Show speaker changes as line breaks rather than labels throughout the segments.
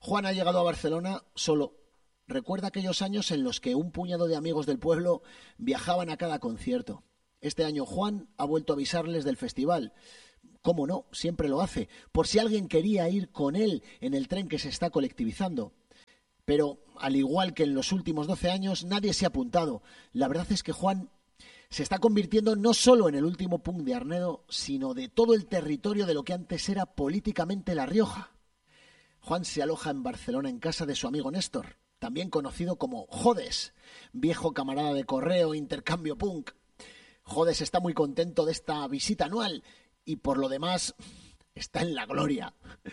Juan ha llegado a Barcelona solo. Recuerda aquellos años en los que un puñado de amigos del pueblo viajaban a cada concierto. Este año Juan ha vuelto a avisarles del festival. ¿Cómo no? Siempre lo hace, por si alguien quería ir con él en el tren que se está colectivizando. Pero, al igual que en los últimos 12 años, nadie se ha apuntado. La verdad es que Juan se está convirtiendo no solo en el último punk de Arnedo, sino de todo el territorio de lo que antes era políticamente La Rioja. Juan se aloja en Barcelona en casa de su amigo Néstor, también conocido como Jodes, viejo camarada de correo, intercambio punk. Jodes está muy contento de esta visita anual y por lo demás está en la gloria.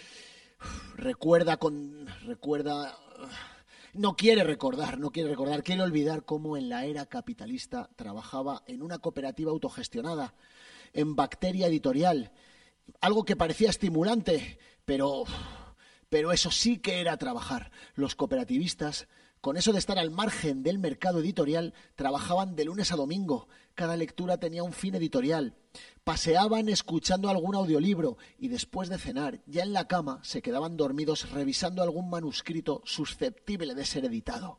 No quiere recordar, quiere olvidar cómo en la era capitalista trabajaba en una cooperativa autogestionada, en Bacteria Editorial, algo que parecía estimulante, pero eso sí que era trabajar. Los cooperativistas, con eso de estar al margen del mercado editorial, trabajaban de lunes a domingo. Cada lectura tenía un fin editorial. Paseaban escuchando algún audiolibro y después de cenar, ya en la cama, se quedaban dormidos revisando algún manuscrito susceptible de ser editado.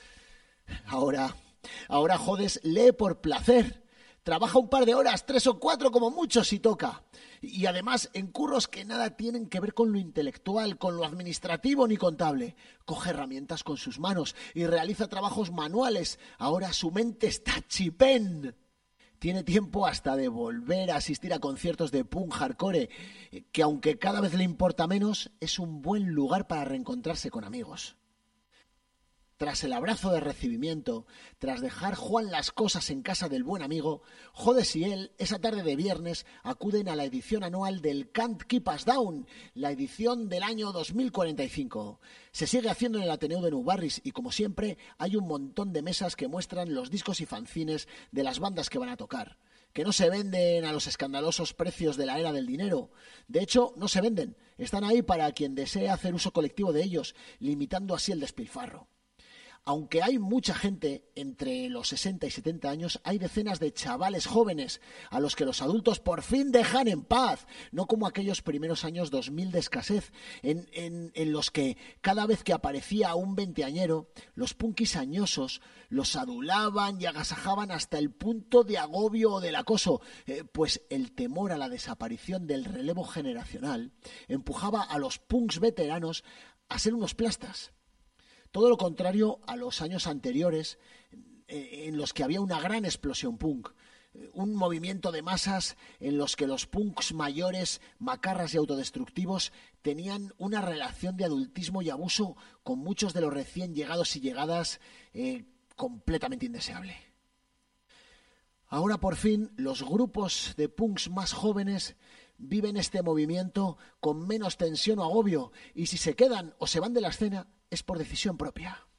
Ahora Jodes lee por placer. Trabaja un par de horas, 3 o 4 como mucho si toca. Y además en curros que nada tienen que ver con lo intelectual, con lo administrativo ni contable. Coge herramientas con sus manos y realiza trabajos manuales. Ahora su mente está chipén. Tiene tiempo hasta de volver a asistir a conciertos de punk hardcore, que aunque cada vez le importa menos, es un buen lugar para reencontrarse con amigos. Tras el abrazo de recibimiento, tras dejar Juan las cosas en casa del buen amigo, Jodes y él, esa tarde de viernes, acuden a la edición anual del Can't Keep Us Down, la edición del año 2045. Se sigue haciendo en el Ateneu de Nou Barris y, como siempre, hay un montón de mesas que muestran los discos y fanzines de las bandas que van a tocar, que no se venden a los escandalosos precios de la era del dinero. De hecho, no se venden. Están ahí para quien desee hacer uso colectivo de ellos, limitando así el despilfarro. Aunque hay mucha gente entre los 60 y 70 años, hay decenas de chavales jóvenes a los que los adultos por fin dejan en paz, no como aquellos primeros años 2000 de escasez, en los que cada vez que aparecía un veinteañero, los punkis añosos los adulaban y agasajaban hasta el punto de agobio o del acoso, pues el temor a la desaparición del relevo generacional empujaba a los punks veteranos a ser unos plastas. Todo lo contrario a los años anteriores, en los que había una gran explosión punk, un movimiento de masas en los que los punks mayores, macarras y autodestructivos tenían una relación de adultismo y abuso con muchos de los recién llegados y llegadas completamente indeseable. Ahora por fin los grupos de punks más jóvenes viven este movimiento con menos tensión o agobio, y si se quedan o se van de la escena es por decisión propia.